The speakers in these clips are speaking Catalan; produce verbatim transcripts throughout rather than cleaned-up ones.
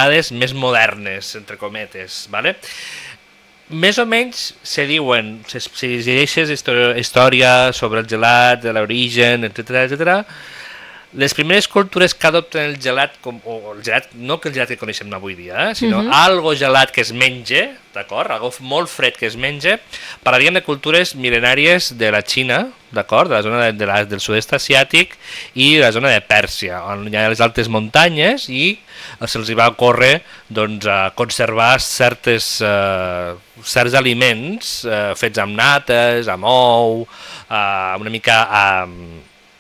gelades més modernes, entre cometes, ¿vale? Més o menys se diuen, si llegeixes història sobre el gelat, de l'origen, etcètera, etcètera, les primeres cultures que adopten el gelat, com, o el gelat, no que el gelat que coneixem avui dia, eh, sinó uh -huh. algo gelat que es menja, d'acord? Algo molt fred que es menja, parlaríem de cultures mil·lenàries de la Xina, d'acord? De la zona de, de la, del sud-est asiàtic i de la zona de Pèrsia, on hi ha les altes muntanyes i se'ls va ocórrer doncs, a conservar certes, uh, certs aliments uh, fets amb nates, amb ou, uh, una mica... Uh,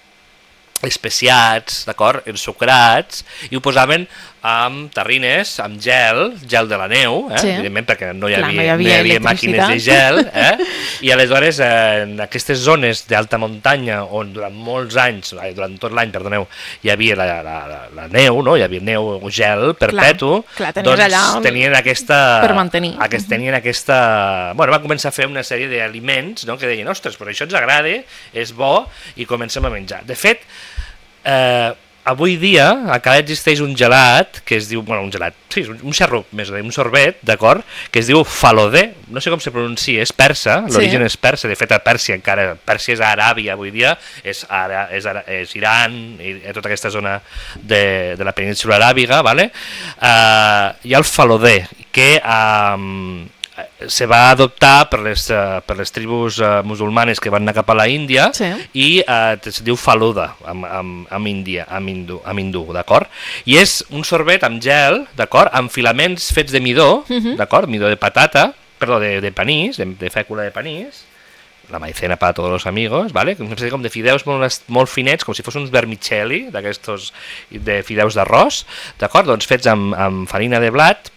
especiats, d'acord, ensucrats, i ho posaven amb terrines, amb gel, gel de la neu, eh? Sí. Evidentment perquè no hi havia, Clar, no hi havia, no hi havia màquines de gel, eh? I aleshores eh, en aquestes zones d'alta muntanya on durant molts anys, durant tot l'any, perdoneu, hi havia la, la, la, la neu, no? Hi havia neu o gel perpetu, clar, clar, doncs allà on... tenien aquesta... per mantenir. Aquest, tenien aquesta... Bueno, van començar a fer una sèrie d'aliments, no? Que deien, ostres, però això ens agrada, és bo, i comencem a menjar. De fet, eh, avui dia encara existeix un gelat que es diu, bueno, un gelat, sí, un xarrup, més o menys, un sorbet, d'acord, que es diu falodé, no sé com se pronuncia, és persa, l'origen sí. és persa, de fet a Pèrsia encara, Pèrsia és a Aràbia avui dia, és, ara, és, ara, és Iran, i tota aquesta zona de, de la península aràbiga, vale? Uh, hi ha el falodé, que um, se va adoptar per les, uh, per les tribus uh, musulmanes que van anar cap a la Índia sí. i uh, es diu faluda amb, amb, amb, Índia, amb hindú, amb hindú, d'acord? I és un sorbet amb gel, d'acord? Amb filaments fets de midó, uh-huh. d'acord? Midó de patata, perdó, de, de panís, de, de fècula de panís, la maicena para todos los amigos, ¿vale? Com de fideus molt, molt finets, com si fos uns vermicelli, d'aquestos de fideus d'arròs, d'acord? Doncs fets amb, amb farina de blat,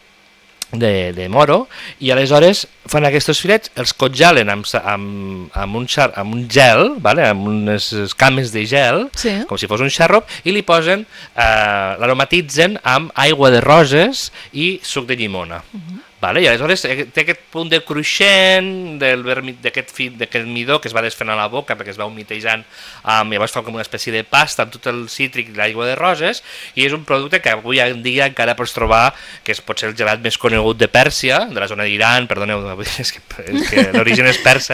De, de moro, i aleshores fan aquests filets, els congelen amb, amb, amb, un, xar, amb un gel, vale? Amb unes cames de gel, sí. com si fos un xarrop, i li posen, eh, l'aromatitzen amb aigua de roses i suc de llimona. Uh-huh. Vale? I aleshores té aquest punt de cruixent d'aquest midó que es va desfent a la boca perquè es va humitejant, um, i llavors fa com una espècie de pasta amb tot el cítric i l'aigua de roses, i és un producte que avui en dia encara pots trobar, que és potser el gelat més conegut de Pèrsia, de la zona d'Iran, perdoneu, és que, és que l'origen és persa,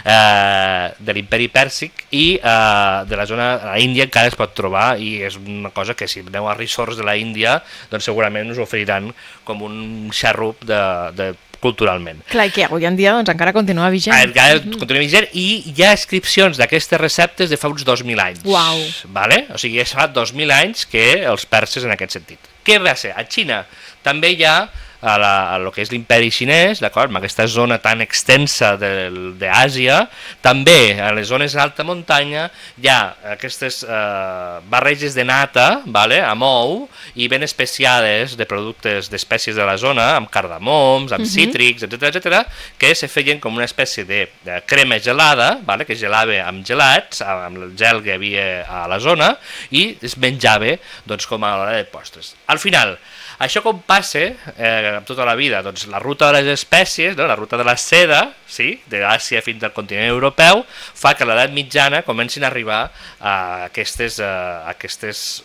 eh, de l'imperi pèrsic, i eh, de la zona de l'Índia encara es pot trobar, i és una cosa que si aneu a resorts de la Índia, doncs segurament us oferiran com un xarrup de De, culturalment. Clar, i que avui en dia doncs, encara continua vigent. Encara continua vigent i hi ha inscripcions d'aquestes receptes de fa uns dos mil anys. Uau! Vale? O sigui, ja fa dos mil anys que els perses en aquest sentit. Què va ser? A Xina també hi ha a, la, a lo que és l'imperi xinès, d'acord, amb aquesta zona tan extensa d'Àsia, també a les zones d'alta muntanya hi ha aquestes eh, barreges de nata, vale, amb ou, i ben especiades de productes d'espècies de la zona, amb cardamoms, amb uh-huh. cítrics, etcètera, etcètera, que se feien com una espècie de, de crema gelada, vale, que gelava amb gelats, amb el gel que hi havia a la zona, i es menjava doncs, com a l'hora de postres. Al final, això com passa eh, tota la vida, doncs la ruta de les espècies, no? La ruta de la seda, sí? d'Àsia fins al continent europeu, fa que a l'edat mitjana comencin a arribar a aquestes, a aquestes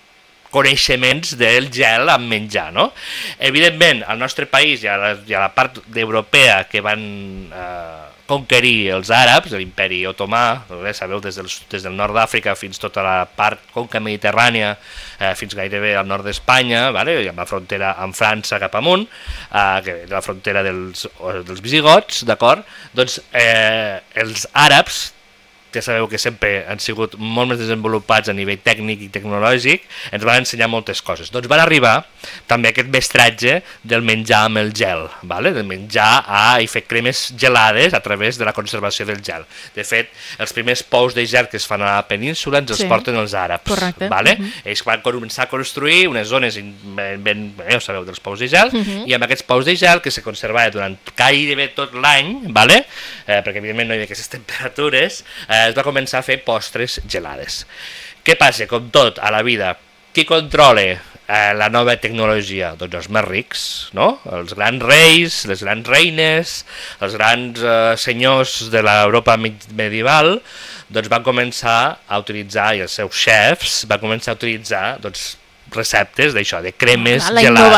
coneixements del gel amb menjar, no? Evidentment, al nostre país hi ha la, hi ha la part europea que van eh, conquerir els àrabs, l'imperi otomà, sabeu, des del, des del nord d'Àfrica fins tota la part conca mediterrània, eh, fins gairebé al nord d'Espanya, vale? Amb la frontera amb França cap amunt, eh, que és la frontera dels, dels visigots, d'acord? Doncs eh, els àrabs, que sabeu que sempre han sigut molt més desenvolupats a nivell tècnic i tecnològic, ens van ensenyar moltes coses. Doncs van arribar també aquest mestratge del menjar amb el gel, vale? Del menjar a, i fer cremes gelades a través de la conservació del gel. De fet, els primers pous de gel que es fan a la península ens els sí. porten els àrabs. Correcte. Vale? Uh-huh. Ells van començar a construir unes zones, ben, ben, ja ho sabeu, dels pous de gel, uh-huh. i amb aquests pous de gel que se conservava durant gairebé tot l'any, vale? eh, perquè evidentment no hi havia aquestes temperatures, eh, es va començar a fer postres gelades. Què passa? Com tot a la vida, qui controla eh, la nova tecnologia? Doncs els més rics, no? Els grans reis, les grans reines, els grans eh, senyors de l'Europa medieval, doncs van començar a utilitzar, i els seus xefs van començar a utilitzar doncs, receptes d'això, de cremes la gelades.